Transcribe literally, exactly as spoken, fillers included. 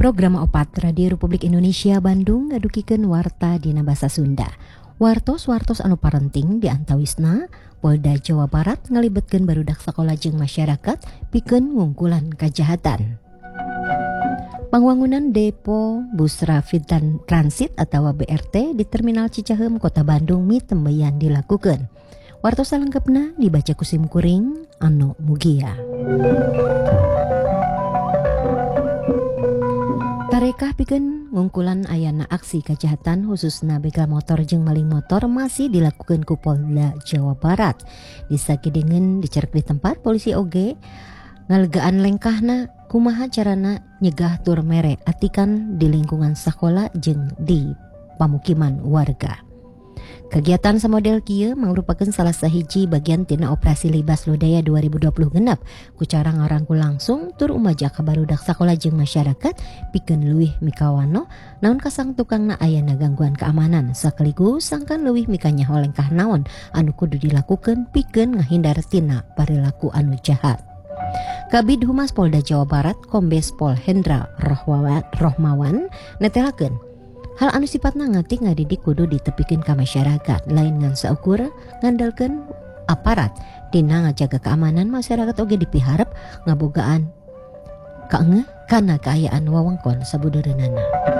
Program opat Radio Republik Indonesia Bandung ngadukikeun warta dina basa Sunda. Wartos-wartos anu parenting di antawisna Polda Jawa Barat ngalibetkeun barudak sakola jeung masyarakat pikeun ngungkulan kajahatan. Pangwangunan Depo Bus Rapid Transit atau B R T di Terminal Cicaheum Kota Bandung mitembeyan dilakukeun. Wartos salengkepna dibaca ku Sim Kuring anu mugia. Tarekah pikeun ngungkulan ayana aksi kajahatan khususna begal motor jeung maling motor masih dilakukan ku Polda Jawa Barat. Disakideungeun dicerek di tempat polisi oge ngalegaan lengkahna kumaha carana nyegah tur mere atikan di lingkungan sakola jeung di pamukiman warga. Kegiatan samodel kieu merupakan salah sahiji bagian tina operasi Libas Lodaya dua ribu dua puluh genep ku cara ngarangkul langsung tur umaja ka barudak sakola jeung masyarakat pikeun leuwih mikawano naon kasang tukangna ayana gangguan keamanan sakaligus sangkan leuwih mikanyaho lengkah naon anu kudu dilakukeun pikeun ngahindar tina perilaku anu jahat. Kabid Humas Polda Jawa Barat Kombes Pol Hendra Rohmawan netelakeun hal anu sifatna ngeutik ngadidik kudu ditepikeun ka masyarakat lain ngan saukur ngandalkeun aparat dina ngajaga keamanan masyarakat oge dipiharep ngabogaan kaengeh kana kaayaan wewengkon sabudeureunana.